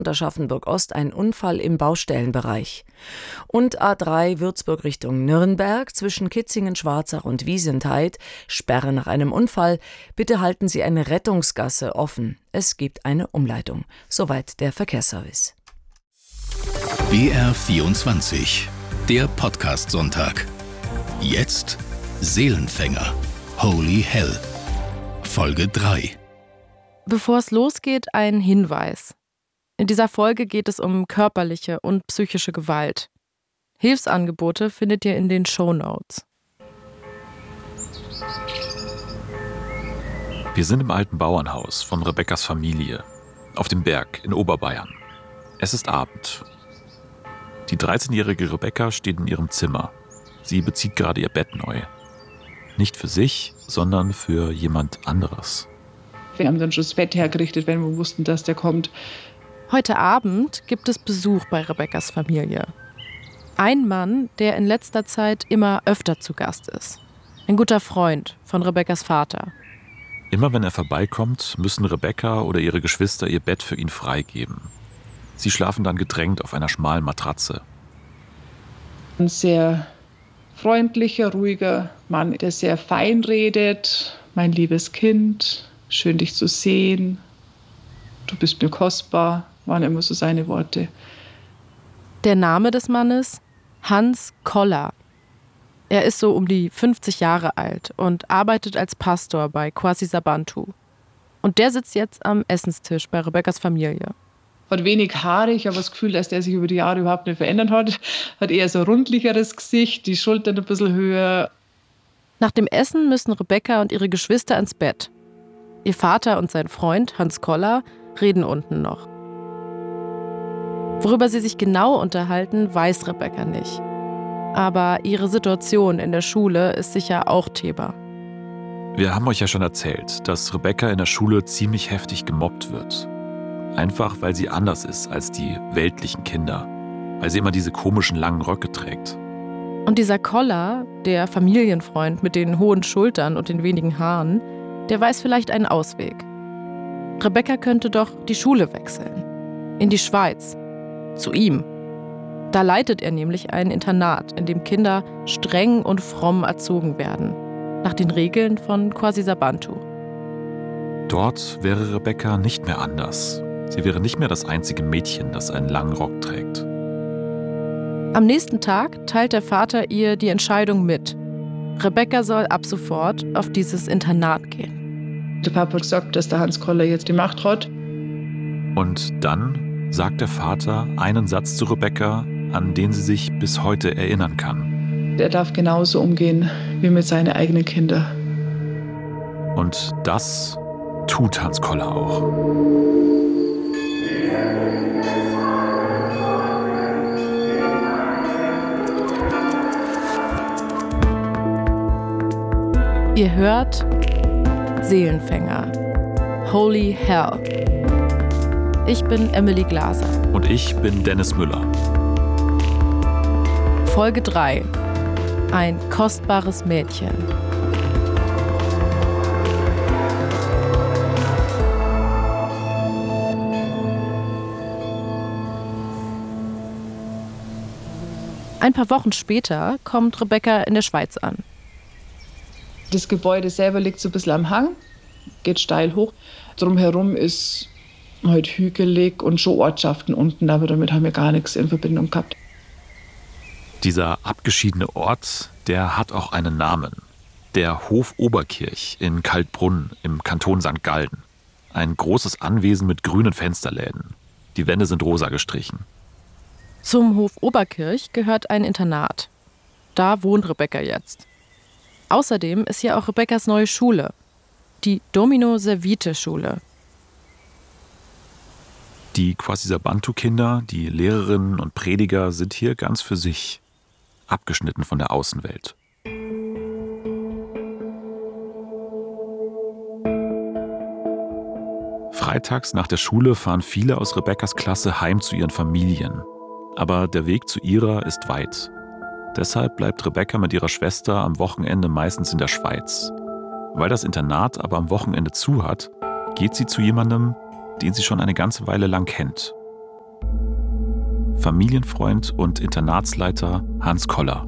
Aschaffenburg-Ost ein Unfall im Baustellenbereich. Und A3 Würzburg Richtung Nürnberg zwischen Kitzingen-Schwarzach und Wiesentheid, Sperre nach einem Unfall. Bitte halten Sie eine Rettungsgasse offen. Es gibt eine Umleitung. Soweit der Verkehrsservice. BR24, der Podcast-Sonntag. Jetzt Seelenfänger, Holy Hell, Folge 3. Bevor es losgeht, ein Hinweis. In dieser Folge geht es um körperliche und psychische Gewalt. Hilfsangebote findet ihr in den Shownotes. Wir sind im alten Bauernhaus von Rebekkas Familie, auf dem Berg in Oberbayern. Es ist Abend. Die 13-jährige Rebekka steht in ihrem Zimmer. Sie bezieht gerade ihr Bett neu. Nicht für sich, sondern für jemand anderes. Wir haben dann schon das Bett hergerichtet, wenn wir wussten, dass der kommt. Heute Abend gibt es Besuch bei Rebekkas Familie. Ein Mann, der in letzter Zeit immer öfter zu Gast ist. Ein guter Freund von Rebekkas Vater. Immer wenn er vorbeikommt, müssen Rebekka oder ihre Geschwister ihr Bett für ihn freigeben. Sie schlafen dann gedrängt auf einer schmalen Matratze. Ein sehr freundlicher, ruhiger Mann, der sehr fein redet. Mein liebes Kind, schön dich zu sehen. Du bist mir kostbar, waren immer so seine Worte. Der Name des Mannes? Hans Koller. Er ist so um die 50 Jahre alt und arbeitet als Pastor bei Kwasisabantu. Und der sitzt jetzt am Essenstisch bei Rebekkas Familie. Hat wenig Haare, ich habe das Gefühl, dass der sich über die Jahre überhaupt nicht verändert hat. Hat eher so ein rundlicheres Gesicht, die Schultern ein bisschen höher. Nach dem Essen müssen Rebekka und ihre Geschwister ins Bett. Ihr Vater und sein Freund, Hans Koller, reden unten noch. Worüber sie sich genau unterhalten, weiß Rebekka nicht. Aber ihre Situation in der Schule ist sicher auch Thema. Wir haben euch ja schon erzählt, dass Rebekka in der Schule ziemlich heftig gemobbt wird. Einfach, weil sie anders ist als die weltlichen Kinder. Weil sie immer diese komischen langen Röcke trägt. Und dieser Koller, der Familienfreund mit den hohen Schultern und den wenigen Haaren, der weiß vielleicht einen Ausweg. Rebekka könnte doch die Schule wechseln. In die Schweiz. Zu ihm. Da leitet er nämlich ein Internat, in dem Kinder streng und fromm erzogen werden. Nach den Regeln von Kwasisabantu. Dort wäre Rebekka nicht mehr anders. Sie wäre nicht mehr das einzige Mädchen, das einen langen Rock trägt. Am nächsten Tag teilt der Vater ihr die Entscheidung mit. Rebekka soll ab sofort auf dieses Internat gehen. Der Papa hat gesagt, dass der Hans Koller jetzt die Macht hat. Und dann sagt der Vater einen Satz zu Rebekka, an den sie sich bis heute erinnern kann. Der darf genauso umgehen wie mit seinen eigenen Kindern. Und das tut Hans Koller auch. Ihr hört Seelenfänger, Holy Hell. Ich bin Emily Glaser. Und ich bin Dennis Müller. Folge 3. Ein kostbares Mädchen. Ein paar Wochen später kommt Rebekka in der Schweiz an. Das Gebäude selber liegt so ein bisschen am Hang, geht steil hoch. Drumherum ist halt hügelig und schon Ortschaften unten, aber damit haben wir gar nichts in Verbindung gehabt. Dieser abgeschiedene Ort, der hat auch einen Namen. Der Hof Oberkirch in Kaltbrunn im Kanton St. Gallen. Ein großes Anwesen mit grünen Fensterläden. Die Wände sind rosa gestrichen. Zum Hof Oberkirch gehört ein Internat. Da wohnt Rebekka jetzt. Außerdem ist hier auch Rebekkas neue Schule, die Domino-Servite-Schule. Die Kwasisabantu-Kinder, die Lehrerinnen und Prediger sind hier ganz für sich, abgeschnitten von der Außenwelt. Freitags nach der Schule fahren viele aus Rebekkas Klasse heim zu ihren Familien. Aber der Weg zu ihrer ist weit. Deshalb bleibt Rebekka mit ihrer Schwester am Wochenende meistens in der Schweiz. Weil das Internat aber am Wochenende zu hat, geht sie zu jemandem, den sie schon eine ganze Weile lang kennt. Familienfreund und Internatsleiter Hans Koller.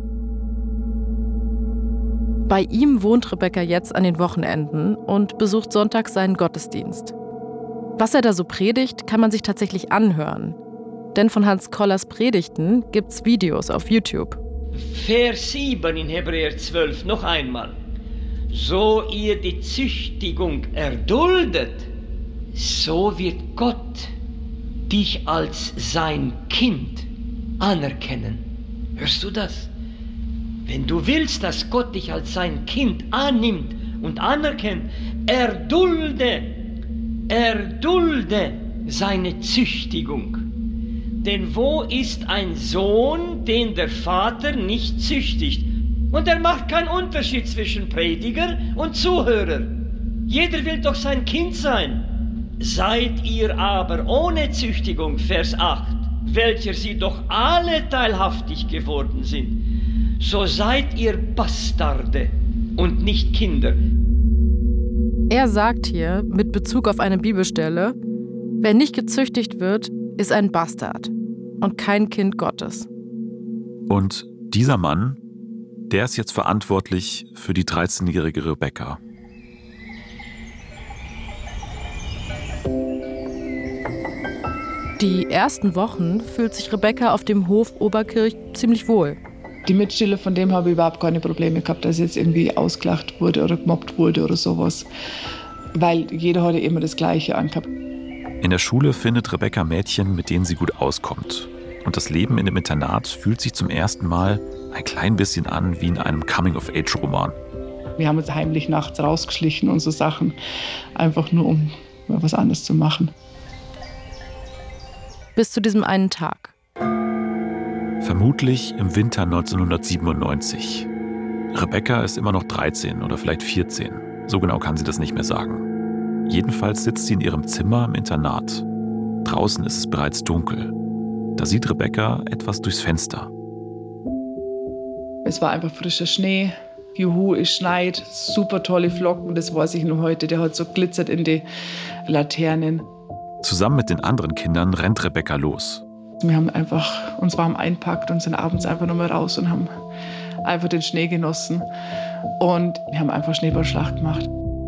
Bei ihm wohnt Rebecca jetzt an den Wochenenden und besucht sonntags seinen Gottesdienst. Was er da so predigt, kann man sich tatsächlich anhören. Denn von Hans Kollers Predigten gibt's Videos auf YouTube. Vers 7 in Hebräer 12, noch einmal. So ihr die Züchtigung erduldet, so wird Gott dich als sein Kind anerkennen. Hörst du das? Wenn du willst, dass Gott dich als sein Kind annimmt und anerkennt, erdulde seine Züchtigung. Denn wo ist ein Sohn, den der Vater nicht züchtigt? Und er macht keinen Unterschied zwischen Prediger und Zuhörer. Jeder will doch sein Kind sein. Seid ihr aber ohne Züchtigung, Vers 8, welcher sie doch alle teilhaftig geworden sind, so seid ihr Bastarde und nicht Kinder. Er sagt hier, mit Bezug auf eine Bibelstelle, wer nicht gezüchtigt wird, ist ein Bastard und kein Kind Gottes. Und dieser Mann, der ist jetzt verantwortlich für die 13-jährige Rebecca. Die ersten Wochen fühlt sich Rebecca auf dem Hof Oberkirch ziemlich wohl. Die Mitschüler, von dem habe ich überhaupt keine Probleme gehabt, dass jetzt irgendwie ausgelacht wurde oder gemobbt wurde oder sowas. Weil jeder hatte immer das Gleiche angehabt. In der Schule findet Rebecca Mädchen, mit denen sie gut auskommt. Und das Leben in dem Internat fühlt sich zum ersten Mal ein klein bisschen an wie in einem Coming-of-Age-Roman. Wir haben uns heimlich nachts rausgeschlichen und so Sachen, einfach nur um was anderes zu machen. Bis zu diesem einen Tag. Vermutlich im Winter 1997. Rebecca ist immer noch 13 oder vielleicht 14. So genau kann sie das nicht mehr sagen. Jedenfalls sitzt sie in ihrem Zimmer im Internat. Draußen ist es bereits dunkel. Da sieht Rebecca etwas durchs Fenster. Es war einfach frischer Schnee. Juhu, es schneit. Super tolle Flocken, das weiß ich noch heute. Der hat so glitzert in die Laternen. Zusammen mit den anderen Kindern rennt Rebecca los. Wir haben einfach uns warm einpackt und sind abends einfach nochmal raus und haben einfach den Schnee genossen. Und wir haben einfach Schneeballschlacht gemacht.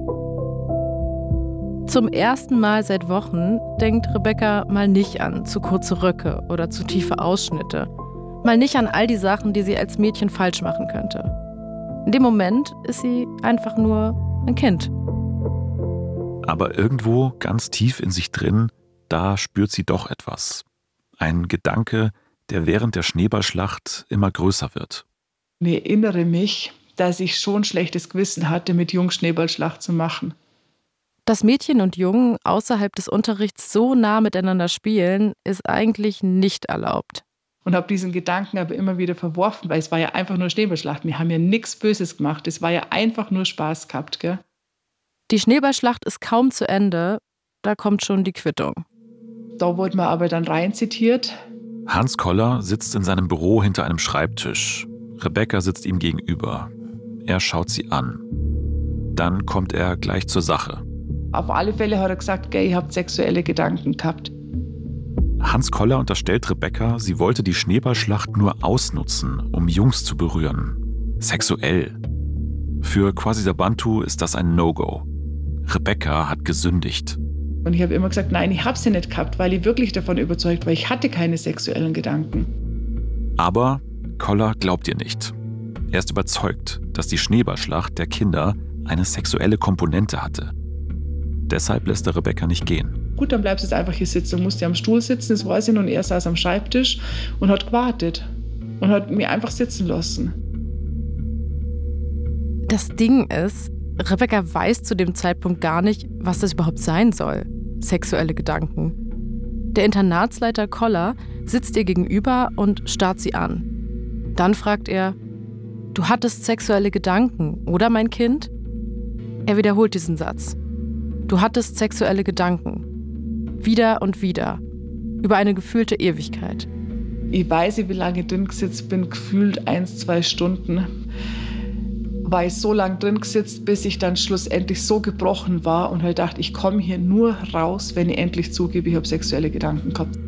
Zum ersten Mal seit Wochen denkt Rebecca mal nicht an zu kurze Röcke oder zu tiefe Ausschnitte. Mal nicht an all die Sachen, die sie als Mädchen falsch machen könnte. In dem Moment ist sie einfach nur ein Kind. Aber irgendwo ganz tief in sich drin, da spürt sie doch etwas. Ein Gedanke, der während der Schneeballschlacht immer größer wird. Ich erinnere mich, dass ich schon schlechtes Gewissen hatte, mit Jungs Schneeballschlacht zu machen. Dass Mädchen und Jungen außerhalb des Unterrichts so nah miteinander spielen, ist eigentlich nicht erlaubt. Und habe diesen Gedanken aber immer wieder verworfen, weil es war ja einfach nur Schneeballschlacht. Wir haben ja nichts Böses gemacht. Es war ja einfach nur Spaß gehabt, gell? Die Schneeballschlacht ist kaum zu Ende, da kommt schon die Quittung. Da wurde man aber dann reinzitiert. Hans Koller sitzt in seinem Büro hinter einem Schreibtisch. Rebecca sitzt ihm gegenüber. Er schaut sie an. Dann kommt er gleich zur Sache. Auf alle Fälle hat er gesagt, gell, ihr habt sexuelle Gedanken gehabt. Hans Koller unterstellt Rebecca, sie wollte die Schneeballschlacht nur ausnutzen, um Jungs zu berühren. Sexuell. Für Kwasidabantu ist das ein No-Go. Rebecca hat gesündigt. Und ich habe immer gesagt, nein, ich habe sie nicht gehabt, weil ich wirklich davon überzeugt war, ich hatte keine sexuellen Gedanken. Aber Koller glaubt ihr nicht. Er ist überzeugt, dass die Schneeballschlacht der Kinder eine sexuelle Komponente hatte. Deshalb lässt er Rebecca nicht gehen. Gut, dann bleibst du jetzt einfach hier sitzen. Du musst ja am Stuhl sitzen, das weiß ich noch. Und er saß am Schreibtisch und hat gewartet. Und hat mich einfach sitzen lassen. Das Ding ist, Rebecca weiß zu dem Zeitpunkt gar nicht, was das überhaupt sein soll. Sexuelle Gedanken. Der Internatsleiter Koller sitzt ihr gegenüber und starrt sie an. Dann fragt er, du hattest sexuelle Gedanken, oder mein Kind? Er wiederholt diesen Satz. Du hattest sexuelle Gedanken. Wieder und wieder. Über eine gefühlte Ewigkeit. Ich weiß nicht, wie lange ich drin gesetzt bin, gefühlt 1-2 Stunden. War ich so lange drin gesetzt, bis ich dann schlussendlich so gebrochen war und halt dachte, ich komme hier nur raus, wenn ich endlich zugebe, ich habe sexuelle Gedanken gehabt.